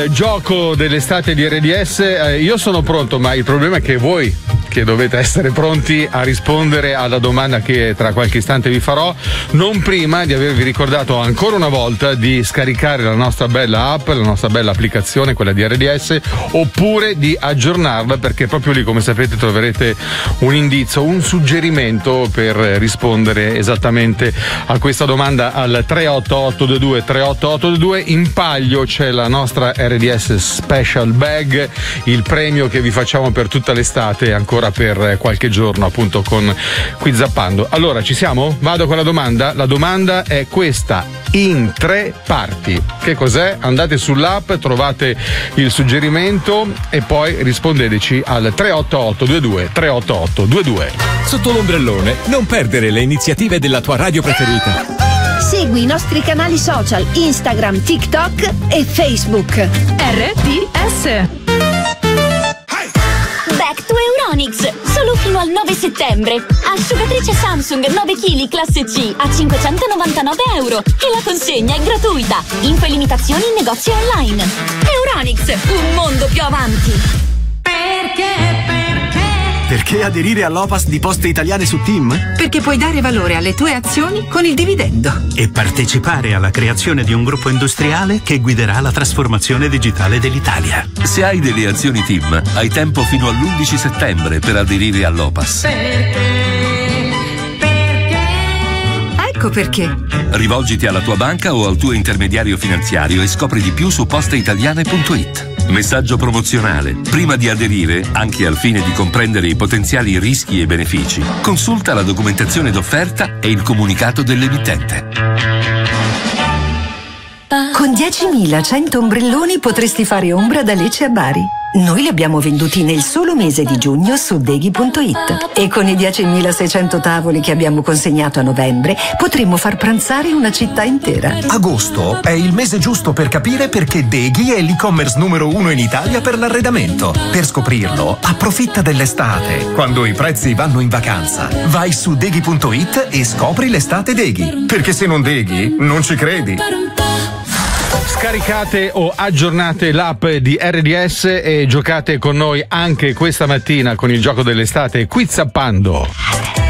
Gioco dell'estate di RDS, io sono pronto, ma il problema è che voi che dovete essere pronti a rispondere alla domanda che tra qualche istante vi farò, non prima di avervi ricordato ancora una volta di scaricare la nostra bella app, la nostra bella applicazione, quella di RDS, oppure di aggiornarla, perché proprio lì, come sapete, troverete un indizio, un suggerimento per rispondere esattamente a questa domanda al 38822. In palio c'è la nostra RDS Special Bag, il premio che vi facciamo per tutta l'estate, ancora per qualche giorno, appunto, con Qui Zappando. Allora, ci siamo? Vado con la domanda. La domanda è questa, in 3 parti. Che cos'è? Andate sull'app, trovate il suggerimento e poi rispondeteci al 38822. Sotto l'ombrellone, non perdere le iniziative della tua radio preferita. Segui i nostri canali social Instagram, TikTok e Facebook. RDS. Back to Euronics, solo fino al 9 settembre. Asciugatrice Samsung 9 kg classe C a €599 e la consegna è gratuita. Info e limitazioni in negozi online. Euronics, un mondo più avanti. Perché aderire all'Opas di Poste Italiane su TIM? Perché puoi dare valore alle tue azioni con il dividendo. E partecipare alla creazione di un gruppo industriale che guiderà la trasformazione digitale dell'Italia. Se hai delle azioni TIM, hai tempo fino all'11 settembre per aderire all'Opas. Ecco perché. Rivolgiti alla tua banca o al tuo intermediario finanziario e scopri di più su posteitaliane.it. Messaggio promozionale. Prima di aderire, anche al fine di comprendere i potenziali rischi e benefici, consulta la documentazione d'offerta e il comunicato dell'emittente. Con 10.100 ombrelloni potresti fare ombra da Lecce a Bari. Noi li abbiamo venduti nel solo mese di giugno su Deghi.it e con i 10.600 tavoli che abbiamo consegnato a novembre potremmo far pranzare una città intera. Agosto è il mese giusto per capire perché Deghi è l'e-commerce numero 1 in Italia per l'arredamento. Per scoprirlo, approfitta dell'estate, quando i prezzi vanno in vacanza. Vai su Deghi.it e scopri l'estate Deghi, perché se non Deghi non ci credi. Scaricate o aggiornate l'app di RDS e giocate con noi anche questa mattina con il gioco dell'estate Qui Zappando.